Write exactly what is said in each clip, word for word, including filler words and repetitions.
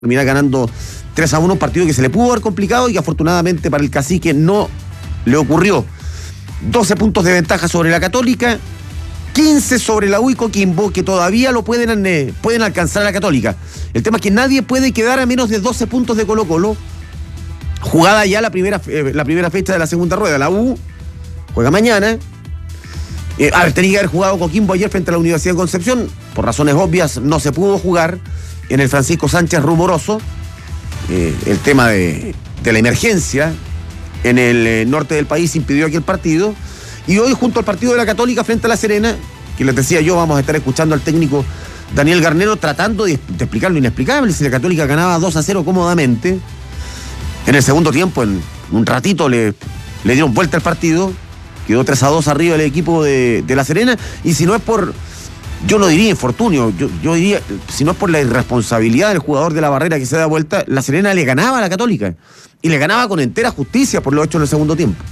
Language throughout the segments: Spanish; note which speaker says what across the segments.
Speaker 1: termina ganando tres a uno, un partido que se le pudo haber complicado y que afortunadamente para el Cacique no le ocurrió. doce puntos de ventaja sobre la Católica, quince sobre la U y Coquimbo, que todavía lo pueden, eh, pueden alcanzar a la Católica. El tema es que nadie puede quedar a menos de doce puntos de Colo Colo. Jugada ya la primera, eh, la primera fecha de la segunda rueda. La U juega mañana. Eh, a ver, tenía que haber jugado Coquimbo ayer frente a la Universidad de Concepción. Por razones obvias no se pudo jugar en el Francisco Sánchez Rumoroso. Eh, el tema de, de la emergencia en el eh, norte del país impidió aquel partido. Y hoy, junto al partido de la Católica frente a La Serena, que les decía yo, vamos a estar escuchando al técnico Daniel Garnero tratando de, de explicar lo inexplicable. Si la Católica ganaba dos a cero cómodamente, en el segundo tiempo, en un ratito le, le dieron vuelta al partido, quedó tres a dos arriba el equipo de, de La Serena. Y si no es por, yo no diría infortunio, yo, yo diría, si no es por la irresponsabilidad del jugador de la Barrera que se da vuelta, La Serena le ganaba a la Católica. Y le ganaba con entera justicia por lo hecho en el segundo tiempo.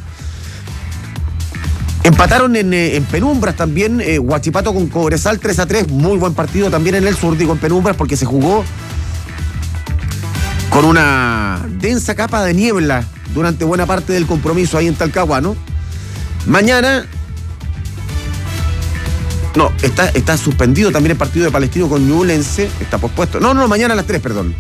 Speaker 1: Empataron en, en Penumbras también, eh, Huachipato con Cobresal tres a tres, muy buen partido también en el sur, digo en Penumbras, porque se jugó con una densa capa de niebla durante buena parte del compromiso ahí en Talcahuano. Mañana, no, está, está suspendido también el partido de Palestino con Ñublense, está pospuesto, no, no, mañana a las tres, perdón.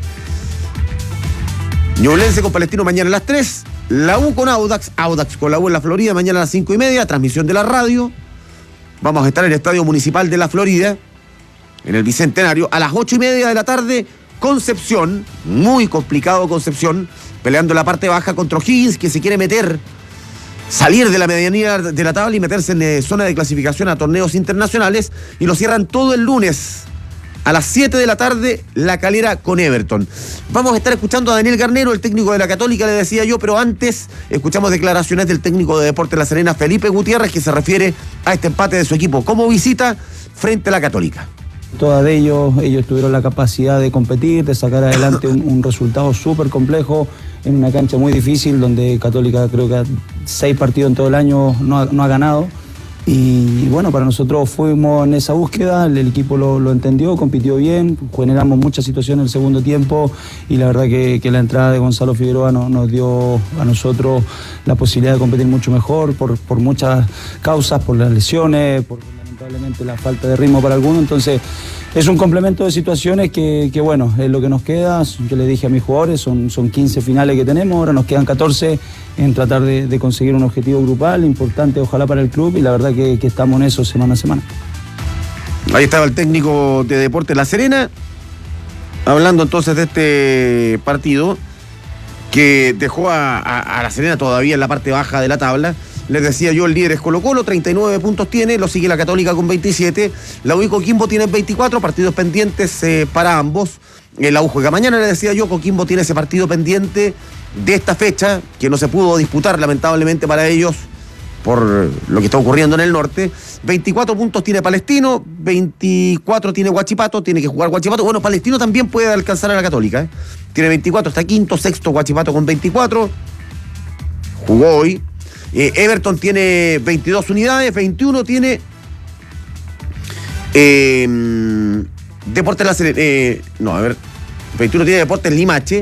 Speaker 1: Ñublense con Palestino mañana a las tres. La U con Audax, Audax con la U en la Florida mañana a las cinco y media, transmisión de la radio. Vamos a estar en el Estadio Municipal de la Florida, en el Bicentenario, a las ocho y media de la tarde, Concepción, muy complicado Concepción, peleando la parte baja contra O'Higgins, que se quiere meter, salir de la medianía de la tabla y meterse en eh, zona de clasificación a torneos internacionales, y lo cierran todo el lunes. A las siete de la tarde, La Calera con Everton. Vamos a estar escuchando a Daniel Garnero, el técnico de la Católica, le decía yo, pero antes escuchamos declaraciones del técnico de Deportes La Serena, Felipe Gutiérrez, que se refiere a este empate de su equipo como visita frente a la Católica.
Speaker 2: Todas de ellos, ellos tuvieron la capacidad de competir, de sacar adelante un, un resultado súper complejo en una cancha muy difícil, donde Católica creo que seis partidos en todo el año no ha, no ha ganado. Y bueno, para nosotros fuimos en esa búsqueda, el, el equipo lo, lo entendió, compitió bien, generamos muchas situaciones en el segundo tiempo y la verdad que, que la entrada de Gonzalo Figueroa no, nos dio a nosotros la posibilidad de competir mucho mejor por, por muchas causas, por las lesiones, por lamentablemente la falta de ritmo para algunos. Entonces es un complemento de situaciones que, que bueno, es lo que nos queda. Yo le dije a mis jugadores, son, son quince finales que tenemos, ahora nos quedan catorce en tratar de, de conseguir un objetivo grupal importante, ojalá para el club, y la verdad que, que estamos en eso semana a semana.
Speaker 1: Ahí estaba el técnico de Deportes La Serena, hablando entonces de este partido que dejó a, a, a La Serena todavía en la parte baja de la tabla. Les decía yo, el líder es Colo Colo, treinta y nueve puntos tiene, lo sigue la Católica con veintisiete, la U y Coquimbo tienen veinticuatro, partidos pendientes eh, para ambos. Eh, la U juega mañana, les decía yo, Coquimbo tiene ese partido pendiente de esta fecha, que no se pudo disputar lamentablemente para ellos por lo que está ocurriendo en el norte. veinticuatro puntos tiene Palestino, veinticuatro tiene Huachipato, tiene que jugar Huachipato. Bueno, Palestino también puede alcanzar a la Católica, ¿eh? Tiene veinticuatro, está quinto, sexto Huachipato con veinticuatro, jugó hoy. Eh, Everton tiene veintidós unidades, veintiuno tiene eh, Deportes La Serena, eh, no, a ver, veintiuno tiene Deportes Limache.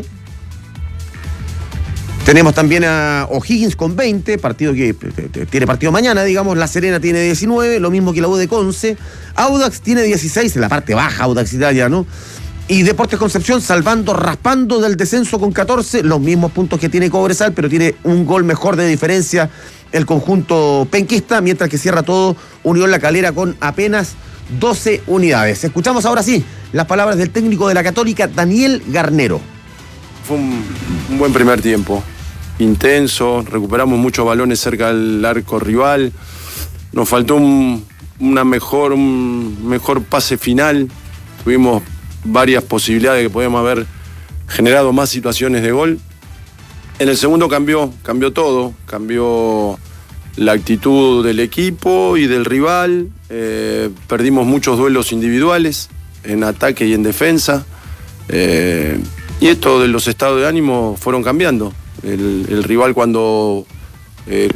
Speaker 1: Tenemos también a O'Higgins con veinte, partido que tiene partido mañana, digamos. La Serena tiene diecinueve, lo mismo que la U de Conce. Audax tiene dieciséis, en la parte baja, Audax Italia, ¿no? Y Deportes Concepción salvando, raspando del descenso con catorce, los mismos puntos que tiene Cobresal, pero tiene un gol mejor de diferencia el conjunto penquista, mientras que cierra todo Unión La Calera con apenas doce unidades. Escuchamos ahora sí las palabras del técnico de la Católica, Daniel Garnero.
Speaker 3: Fue un, un buen primer tiempo, intenso, recuperamos muchos balones cerca del arco rival, nos faltó un, una mejor, un mejor pase final, tuvimos varias posibilidades que podíamos haber generado más situaciones de gol. En el segundo cambió, cambió todo, cambió la actitud del equipo y del rival, eh, perdimos muchos duelos individuales en ataque y en defensa, eh, y esto de los estados de ánimo fueron cambiando. El, el rival cuando eh,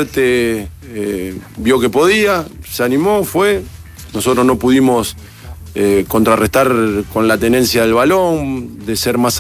Speaker 3: convierte, eh, vio que podía, se animó, fue, nosotros no pudimos eh, contrarrestar con la tenencia del balón, de ser más